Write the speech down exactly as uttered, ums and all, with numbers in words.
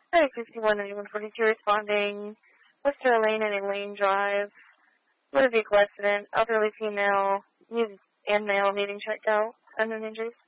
Hi, sixty-one ninety-one forty-two responding. Western Lane and Elaine Drive. Motor vehicle accident. Elderly female and male needing checked out. Unknown injuries.